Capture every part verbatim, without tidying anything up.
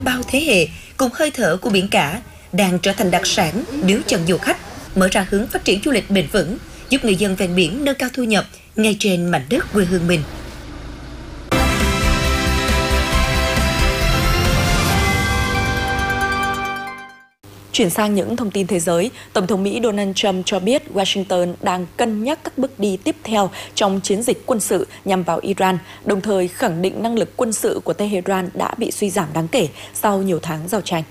Bao thế hệ cùng hơi thở của biển cả đang trở thành đặc sản níu chân du khách, mở ra hướng phát triển du lịch bền vững, giúp người dân ven biển nâng cao thu nhập ngay trên mảnh đất quê hương mình. Chuyển sang những thông tin thế giới, Tổng thống Mỹ Donald Trump cho biết Washington đang cân nhắc các bước đi tiếp theo trong chiến dịch quân sự nhằm vào Iran, đồng thời khẳng định năng lực quân sự của Tehran đã bị suy giảm đáng kể sau nhiều tháng giao tranh.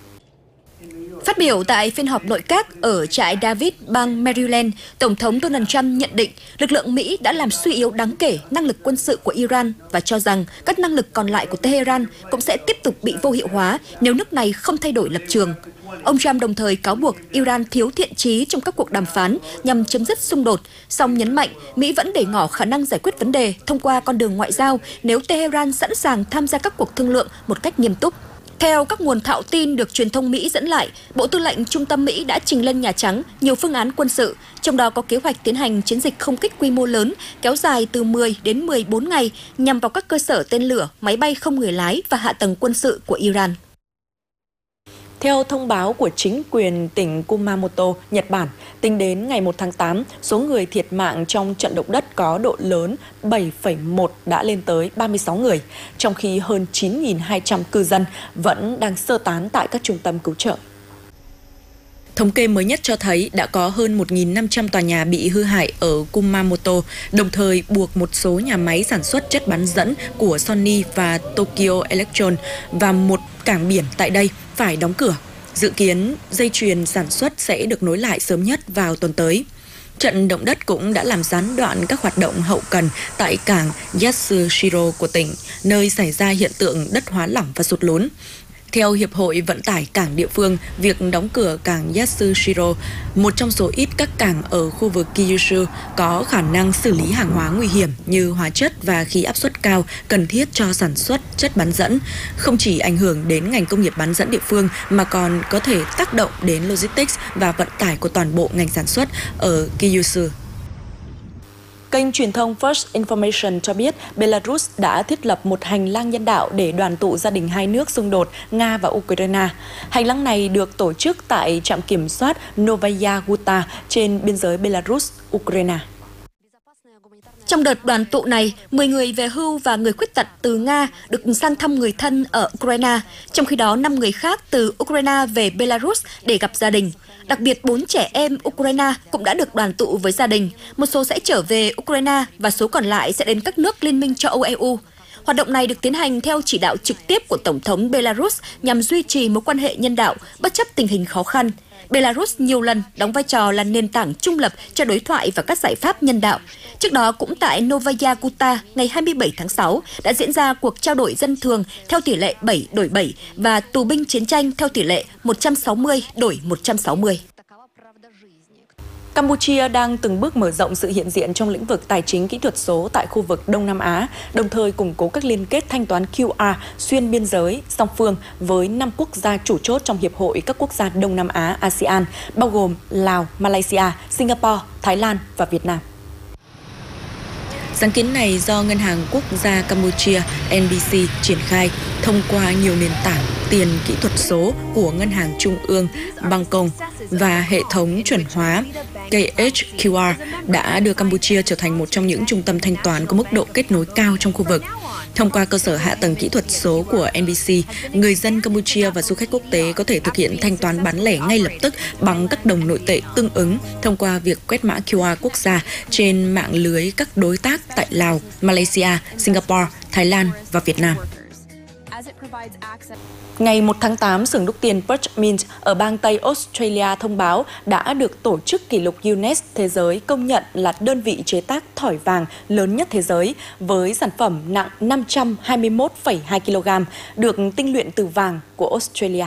Phát biểu tại phiên họp nội các ở trại David, bang Maryland, Tổng thống Donald Trump nhận định lực lượng Mỹ đã làm suy yếu đáng kể năng lực quân sự của Iran và cho rằng các năng lực còn lại của Tehran cũng sẽ tiếp tục bị vô hiệu hóa nếu nước này không thay đổi lập trường. Ông Trump đồng thời cáo buộc Iran thiếu thiện chí trong các cuộc đàm phán nhằm chấm dứt xung đột, song nhấn mạnh Mỹ vẫn để ngỏ khả năng giải quyết vấn đề thông qua con đường ngoại giao nếu Tehran sẵn sàng tham gia các cuộc thương lượng một cách nghiêm túc. Theo các nguồn thạo tin được truyền thông Mỹ dẫn lại, Bộ Tư lệnh Trung tâm Mỹ đã trình lên Nhà Trắng nhiều phương án quân sự, trong đó có kế hoạch tiến hành chiến dịch không kích quy mô lớn, kéo dài từ mười đến mười bốn ngày nhằm vào các cơ sở tên lửa, máy bay không người lái và hạ tầng quân sự của Iran. Theo thông báo của chính quyền tỉnh Kumamoto, Nhật Bản, tính đến ngày một tháng tám, số người thiệt mạng trong trận động đất có độ lớn bảy phẩy một đã lên tới ba mươi sáu người, trong khi hơn chín nghìn hai trăm cư dân vẫn đang sơ tán tại các trung tâm cứu trợ. Thống kê mới nhất cho thấy đã có hơn một nghìn năm trăm tòa nhà bị hư hại ở Kumamoto, đồng thời buộc một số nhà máy sản xuất chất bán dẫn của Sony và Tokyo Electron và một cảng biển tại đây phải đóng cửa. Dự kiến dây chuyền sản xuất sẽ được nối lại sớm nhất vào tuần tới. Trận động đất cũng đã làm gián đoạn các hoạt động hậu cần tại cảng Yatsushiro của tỉnh, nơi xảy ra hiện tượng đất hóa lỏng và sụt lún. Theo Hiệp hội Vận tải Cảng địa phương, việc đóng cửa cảng Yatsushiro, một trong số ít các cảng ở khu vực Kyushu, có khả năng xử lý hàng hóa nguy hiểm như hóa chất và khí áp suất cao cần thiết cho sản xuất chất bán dẫn, không chỉ ảnh hưởng đến ngành công nghiệp bán dẫn địa phương mà còn có thể tác động đến logistics và vận tải của toàn bộ ngành sản xuất ở Kyushu. Kênh truyền thông First Information cho biết Belarus đã thiết lập một hành lang nhân đạo để đoàn tụ gia đình hai nước xung đột Nga và Ukraine. Hành lang này được tổ chức tại trạm kiểm soát Novaya Guta trên biên giới Belarus-Ukraine. Trong đợt đoàn tụ này, mười người về hưu và người khuyết tật từ Nga được sang thăm người thân ở Ukraine, trong khi đó năm người khác từ Ukraine về Belarus để gặp gia đình. Đặc biệt, bốn trẻ em Ukraine cũng đã được đoàn tụ với gia đình. Một số sẽ trở về Ukraine và số còn lại sẽ đến các nước Liên minh châu Âu e u. Hoạt động này được tiến hành theo chỉ đạo trực tiếp của Tổng thống Belarus nhằm duy trì mối quan hệ nhân đạo bất chấp tình hình khó khăn. Belarus nhiều lần đóng vai trò là nền tảng trung lập cho đối thoại và các giải pháp nhân đạo. Trước đó, cũng tại Novaya Guta ngày hai mươi bảy tháng sáu đã diễn ra cuộc trao đổi dân thường theo tỷ lệ bảy đổi bảy và tù binh chiến tranh theo tỷ lệ một trăm sáu mươi đổi một trăm sáu mươi. Campuchia đang từng bước mở rộng sự hiện diện trong lĩnh vực tài chính kỹ thuật số tại khu vực Đông Nam Á, đồng thời củng cố các liên kết thanh toán Q R xuyên biên giới song phương với năm quốc gia chủ chốt trong Hiệp hội các quốc gia Đông Nam Á a sê an, bao gồm Lào, Malaysia, Singapore, Thái Lan và Việt Nam. Sáng kiến này do Ngân hàng Quốc gia Campuchia N B C triển khai thông qua nhiều nền tảng tiền kỹ thuật số của Ngân hàng Trung ương Bangkok và hệ thống chuẩn hóa K H Q R đã đưa Campuchia trở thành một trong những trung tâm thanh toán có mức độ kết nối cao trong khu vực. Thông qua cơ sở hạ tầng kỹ thuật số của N B C, người dân Campuchia và du khách quốc tế có thể thực hiện thanh toán bán lẻ ngay lập tức bằng các đồng nội tệ tương ứng thông qua việc quét mã Q R quốc gia trên mạng lưới các đối tác tại Lào, Malaysia, Singapore, Thái Lan và Việt Nam. Ngày một tháng tám, xưởng đúc tiền Perth Mint ở bang Tây Australia thông báo đã được tổ chức kỷ lục Guinness Thế giới công nhận là đơn vị chế tác thỏi vàng lớn nhất thế giới với sản phẩm nặng năm trăm hai mươi mốt phẩy hai ki lô gam được tinh luyện từ vàng của Australia.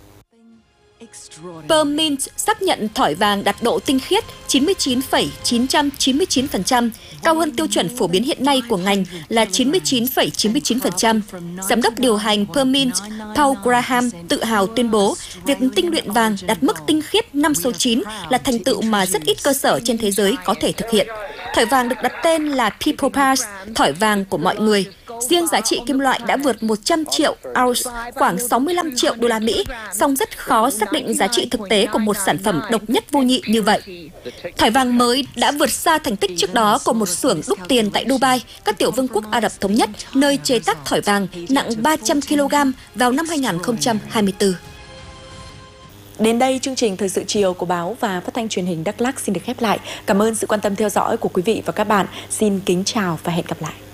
Pearl Mint xác nhận thỏi vàng đạt độ tinh khiết chín mươi chín phẩy chín trăm chín mươi chín phần trăm, cao hơn tiêu chuẩn phổ biến hiện nay của ngành là chín mươi chín phẩy chín mươi chín phần trăm. Giám đốc điều hành Pearl Mint Paul Graham tự hào tuyên bố việc tinh luyện vàng đạt mức tinh khiết năm số chín là thành tựu mà rất ít cơ sở trên thế giới có thể thực hiện. Thỏi vàng được đặt tên là People Pass, thỏi vàng của mọi người. Riêng giá trị kim loại đã vượt một trăm triệu ounce, khoảng sáu mươi lăm triệu đô la Mỹ, song rất khó xác định giá trị thực tế của một sản phẩm độc nhất vô nhị như vậy. Thỏi vàng mới đã vượt xa thành tích trước đó của một xưởng đúc tiền tại Dubai, các tiểu vương quốc Ả Rập Thống Nhất, nơi chế tác thỏi vàng nặng ba trăm ki lô gam vào năm hai nghìn không trăm hai mươi tư. Đến đây, chương trình Thời sự chiều của báo và Phát thanh Truyền hình Đắk Lắk xin được khép lại. Cảm ơn sự quan tâm theo dõi của quý vị và các bạn. Xin kính chào và hẹn gặp lại.